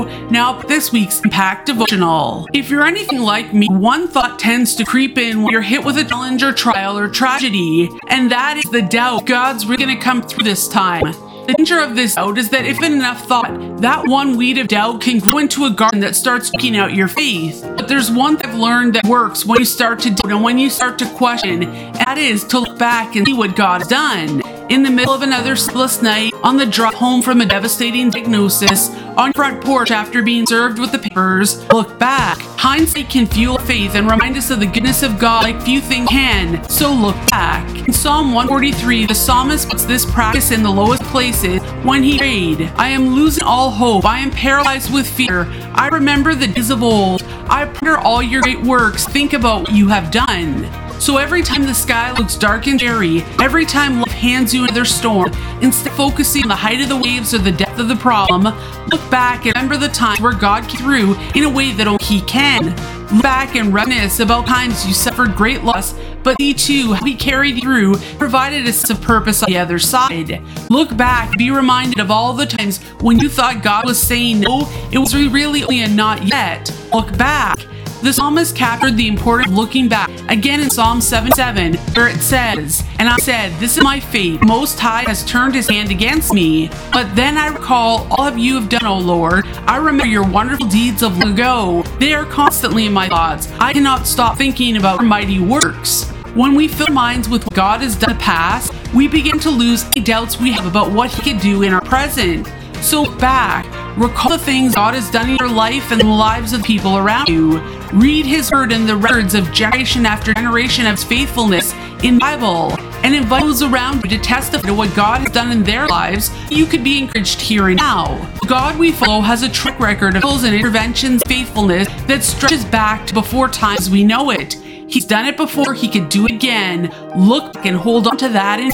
Now, this week's Impact Devotional. If you're anything like me, one thought tends to creep in when you're hit with a challenge or trial or tragedy, and that is the doubt God's really going to come through this time. The danger of this doubt is that if given enough thought, that one weed of doubt can grow into a garden that starts choking out your faith. But there's one thing I've learned that works when you start to doubt and when you start to question, and that is to look back and see what God has done. In the middle of another sleepless night, on the drive home from a devastating diagnosis, on your front porch after being served with the papers, look back. Hindsight can fuel faith and remind us of the goodness of God like few things can, so look back. In Psalm 143, the psalmist puts this practice in the lowest places when he prayed, "I am losing all hope, I am paralyzed with fear. I remember the days of old. I ponder all your great works, think about what you have done." So every time the sky looks dark and scary, every time life hands you another storm, instead of focusing on the height of the waves or the depth of the problem, look back and remember the times where God came through in a way that only He can. Look back and reminisce about times you suffered great loss, but He too, how He carried you through, provided a sense of purpose on the other side. Look back and be reminded of all the times when you thought God was saying no, it was really only a not yet. Look back. The psalmist captured the importance of looking back, again in Psalm 7:7, where it says, "And I said, this is my fate, Most High has turned His hand against me. But then I recall all of you have done, O Lord. I remember your wonderful deeds of long ago. They are constantly in my thoughts. I cannot stop thinking about your mighty works." When we fill our minds with what God has done in the past, we begin to lose any doubts we have about what He could do in our present. So look back, recall the things God has done in your life and in the lives of people around you. Read His word and the records of generation after generation of His faithfulness in the Bible, and invite those around you to testify to what God has done in their lives. You could be encouraged here and now. The God we follow has a track record of miracles and interventions, faithfulness that stretches back to before times we know it. He's done it before, He could do it again. Look back and hold on to that in